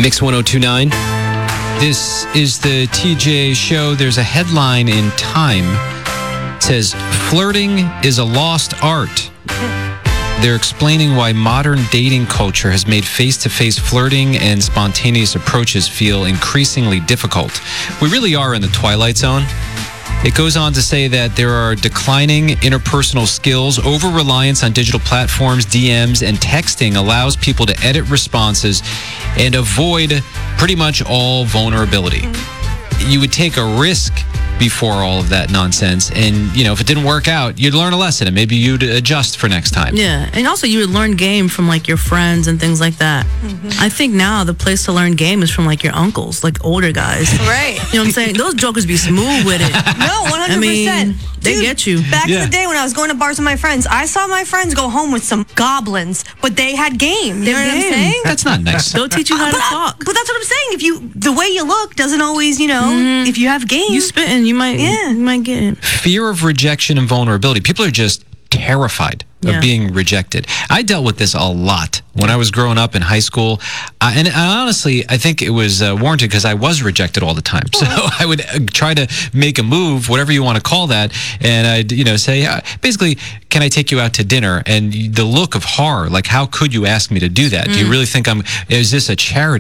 Mix 1029. This is the TJ show. There's a headline in Time. It says, flirting is a lost art. They're explaining why modern dating culture has made face-to-face flirting and spontaneous approaches feel increasingly difficult. We really are in the twilight zone. It goes on to say that there are declining interpersonal skills, over-reliance on digital platforms, DMs, and texting allows people to edit responses and avoid pretty much all vulnerability. You would take a risk before all of that nonsense, and if it didn't work out, you'd learn a lesson and maybe you'd adjust for next time. Yeah, and also you would learn game from like your friends and things like that. I think now the place to learn game is from like your uncles, like older guys. Right. You know what I'm saying? Those jokers be smooth with it. No, 100%. I mean, they get you. Back in the day when I was going to bars with my friends, I saw my friends go home with some goblins, but they had game. You know what I'm saying? That's not nice. They'll teach you how to talk. But that's what I'm saying. The way you look doesn't always, if you have game. You spitting, you might get it. Fear of rejection and vulnerability. People are just terrified of being rejected. I dealt with this a lot when I was growing up in high school. And honestly, I think it was warranted because I was rejected all the time. So I would try to make a move, whatever you want to call that. And I'd, say, basically, can I take you out to dinner? And the look of horror, like, how could you ask me to do that? Do you really think is this a charity?